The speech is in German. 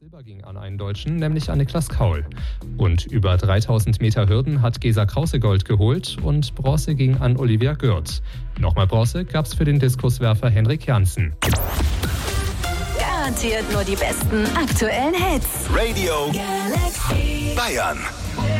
Silber ging an einen Deutschen, nämlich an Niklas Kaul. Und über 3000 Meter Hürden hat Gesa Krause Gold geholt und Bronze ging an Olivia Gürt. Nochmal Bronze gab's für den Diskuswerfer Henrik Janssen. Garantiert nur die besten aktuellen Hits. Radio Galaxy Bayern.